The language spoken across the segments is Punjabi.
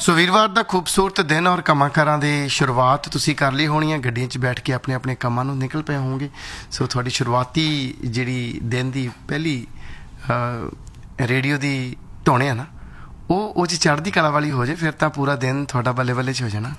ਸੋ ਵੀਰਵਾਰ ਦਾ ਖੂਬਸੂਰਤ ਦਿਨ ਔਰ ਕੰਮਾਂ ਕਾਰਾਂ ਦੀ ਸ਼ੁਰੂਆਤ ਤੁਸੀਂ ਕਰ ਲਈ ਹੋਣੀ ਹੈ। ਗੱਡੀਆਂ 'ਚ ਬੈਠ ਕੇ ਆਪਣੇ ਆਪਣੇ ਕੰਮਾਂ ਨੂੰ ਨਿਕਲ ਪਏ ਹੋਵੋਗੇ। ਸੋ ਤੁਹਾਡੀ ਸ਼ੁਰੂਆਤੀ ਜਿਹੜੀ ਦਿਨ ਦੀ ਪਹਿਲੀ ਰੇਡੀਓ ਦੀ ਧੁਨ ਹੈ ਨਾ, ਉਹ 'ਚ ਚੜ੍ਹਦੀ ਕਲਾ ਵਾਲੀ ਹੋ ਜਾਏ, ਫਿਰ ਤਾਂ ਪੂਰਾ ਦਿਨ ਤੁਹਾਡਾ ਬੱਲੇ ਬੱਲੇ 'ਚ ਹੋ ਜਾਣਾ।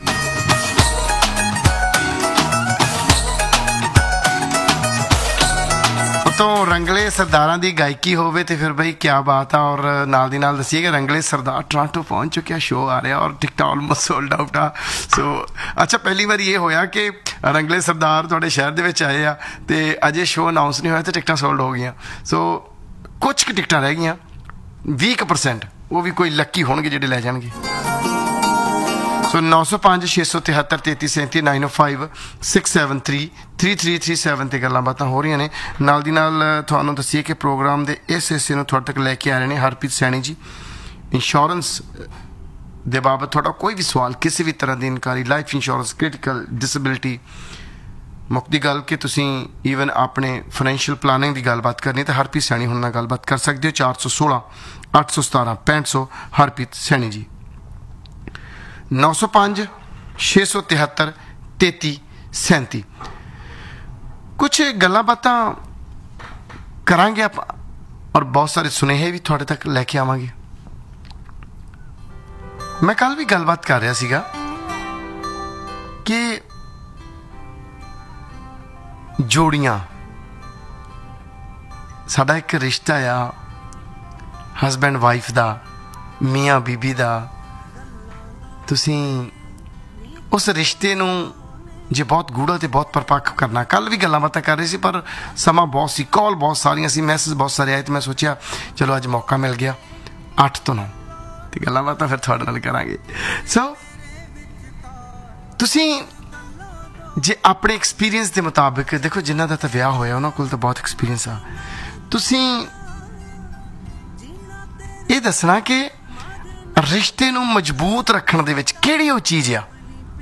ਤੋਂ ਰੰਗਲੇ ਸਰਦਾਰਾਂ ਦੀ ਗਾਇਕੀ ਹੋਵੇ ਤੇ ਫਿਰ ਬਈ ਕਿਆ ਬਾਤ ਆ। ਔਰ ਨਾਲ ਦੀ ਨਾਲ ਦੱਸੀਏ ਕਿ ਰੰਗਲੇ ਸਰਦਾਰ ਟੋਰਾਂਟੋ ਪਹੁੰਚ ਚੁੱਕਿਆ, ਸ਼ੋਅ ਆ ਰਿਹਾ ਔਰ ਟਿਕਟਾਂ ਆਲਮੋਸਟ ਸੋਲਡ ਆਊਟ ਆ। ਸੋ ਅੱਛਾ, ਪਹਿਲੀ ਵਾਰੀ ਇਹ ਹੋਇਆ ਕਿ ਰੰਗਲੇ ਸਰਦਾਰ ਤੁਹਾਡੇ ਸ਼ਹਿਰ ਦੇ ਵਿੱਚ ਆਏ ਆ ਤੇ ਅਜੇ ਸ਼ੋਅ ਅਨਾਊਂਸ ਨਹੀਂ ਹੋਇਆ ਤੇ ਟਿਕਟਾਂ ਸੋਲਡ ਹੋ ਗਈਆਂ। ਸੋ ਕੁਛ ਕੁ ਟਿਕਟਾਂ ਰਹਿ ਗਈਆਂ, 20%, ਉਹ ਵੀ ਕੋਈ ਲੱਕੀ ਹੋਣਗੇ ਜਿਹੜੇ ਲੈ ਜਾਣਗੇ। ਸੋ 905 673 3337 905 673 3337 ਤੇ ਗੱਲਾਂ ਬਾਤਾਂ ਹੋ ਰਹੀਆਂ ਨੇ। ਨਾਲ ਦੀ ਨਾਲ ਤੁਹਾਨੂੰ ਦੱਸੀਏ ਕਿ ਪ੍ਰੋਗਰਾਮ ਦੇ ਇਸ ਹਿੱਸੇ ਨੂੰ ਤੁਹਾਡੇ ਤੱਕ ਲੈ ਕੇ ਆ ਰਹੇ ਨੇ ਹਰਪ੍ਰੀਤ ਸੈਣੀ ਜੀ। ਇੰਸ਼ੋਰੈਂਸ ਦੇ ਬਾਬਤ ਤੁਹਾਡਾ ਕੋਈ ਵੀ ਸਵਾਲ, ਕਿਸੇ ਵੀ ਤਰ੍ਹਾਂ ਦੀ inquiry, life insurance, critical disability, ਮੁੱਕਦੀ ਗੱਲ ਕਿ ਤੁਸੀਂ ਈਵਨ ਆਪਣੇ ਫਾਈਨੈਂਸ਼ੀਅਲ ਪਲਾਨਿੰਗ ਦੀ ਗੱਲਬਾਤ ਕਰਨੀ ਤਾਂ ਹਰਪ੍ਰੀਤ ਸੈਣੀ ਹੁਣ ਨਾਲ ਗੱਲਬਾਤ ਕਰ ਸਕਦੇ ਹੋ। 416 817 6500 ਹਰਪ੍ਰੀਤ ਸੈਣੀ ਜੀ। 905 673 3337 ਕੁਛ ਗੱਲਾਂ ਬਾਤਾਂ ਕਰਾਂਗੇ ਆਪਾਂ ਔਰ ਬਹੁਤ ਸਾਰੇ ਸੁਨੇਹੇ ਵੀ ਤੁਹਾਡੇ ਤੱਕ ਲੈ ਕੇ ਆਵਾਂਗੇ। ਮੈਂ ਕੱਲ ਵੀ ਗੱਲਬਾਤ ਕਰ ਰਿਹਾ ਸੀਗਾ ਕਿ ਜੋੜੀਆਂ, ਸਾਡਾ ਇੱਕ ਰਿਸ਼ਤਾ ਆ ਹਸਬੈਂਡ ਵਾਈਫ ਦਾ, ਮੀਆਂ ਬੀਬੀ ਦਾ। ਤੁਸੀਂ ਉਸ ਰਿਸ਼ਤੇ ਨੂੰ ਜੇ ਬਹੁਤ ਗੂੜਾ ਤੇ ਬਹੁਤ ਪਰਪੱਕ ਕਰਨਾ, ਕੱਲ ਵੀ ਗੱਲਾਂ ਬਾਤਾਂ ਕਰ ਰਹੇ ਸੀ ਪਰ ਸਮਾਂ ਬਹੁਤ ਸੀ, ਕਾਲ ਬਹੁਤ ਸਾਰੀਆਂ ਸੀ, ਮੈਸੇਜ ਬਹੁਤ ਸਾਰੇ ਆਏ ਤੇ ਮੈਂ ਸੋਚਿਆ ਚਲੋ ਅੱਜ ਮੌਕਾ ਮਿਲ ਗਿਆ 8 ਤੋਂ 9 ਤੇ ਗੱਲਾਂ ਬਾਤਾਂ ਫਿਰ ਤੁਹਾਡੇ ਨਾਲ ਕਰਾਂਗੇ। ਸੋ ਤੁਸੀਂ ਜੇ ਆਪਣੇ ਐਕਸਪੀਰੀਅੰਸ ਦੇ ਮੁਤਾਬਿਕ ਦੇਖੋ, ਜਿਨ੍ਹਾਂ ਦਾ ਤਾਂ ਵਿਆਹ ਹੋਇਆ ਉਹਨਾਂ ਕੋਲ ਤਾਂ ਬਹੁਤ ਐਕਸਪੀਰੀਅੰਸ ਆ, ਤੁਸੀਂ ਇਹ ਦੱਸਣਾ ਕਿ ਰਿਸ਼ਤੇ ਨੂੰ ਮਜ਼ਬੂਤ ਰੱਖਣ ਦੇ ਵਿੱਚ ਕਿਹੜੀ ਉਹ ਚੀਜ਼ ਆ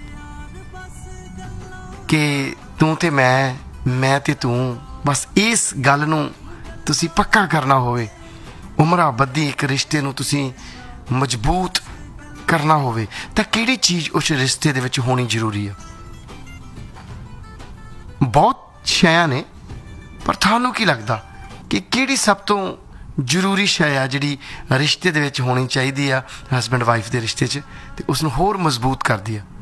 ਕਿ ਤੂੰ ਤੇ ਮੈਂ ਤੇ ਤੂੰ, ਬਸ ਇਸ ਗੱਲ ਨੂੰ ਤੁਸੀਂ ਪੱਕਾ ਕਰਨਾ ਹੋਵੇ, ਉਮਰਾਂ ਬੱਧੀ ਇੱਕ ਰਿਸ਼ਤੇ ਨੂੰ ਤੁਸੀਂ ਮਜ਼ਬੂਤ ਕਰਨਾ ਹੋਵੇ ਤਾਂ ਕਿਹੜੀ ਚੀਜ਼ ਉਸ ਰਿਸ਼ਤੇ ਦੇ ਵਿੱਚ ਹੋਣੀ ਜ਼ਰੂਰੀ ਆ? ਬਹੁਤ ਸ਼ੈਆਂ ਨੇ, ਪਰ ਤੁਹਾਨੂੰ ਕੀ ਲੱਗਦਾ ਕਿ ਕਿਹੜੀ ਸਭ ਤੋਂ ਜ਼ਰੂਰੀ ਸ਼ੈ ਆ ਜਿਹੜੀ ਰਿਸ਼ਤੇ ਦੇ ਵਿੱਚ ਹੋਣੀ ਚਾਹੀਦੀ ਆ, ਹਸਬੈਂਡ ਵਾਈਫ ਦੇ ਰਿਸ਼ਤੇ 'ਚ, ਤੇ ਉਸਨੂੰ ਹੋਰ ਮਜ਼ਬੂਤ ਕਰਦੀ ਆ?